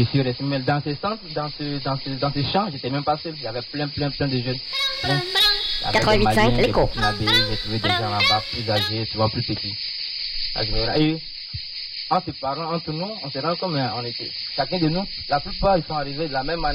Je suis resté, mais dans ce centre, dans ce champ, j'étais même pas seul. Il y avait plein de jeunes. 88.5, l'écho. J'ai trouvé des gens là-bas plus âgés, souvent plus petits. Et en se parlant entre nous, on se rend comme on était. Chacun de nous, la plupart, ils sont arrivés de la même manière.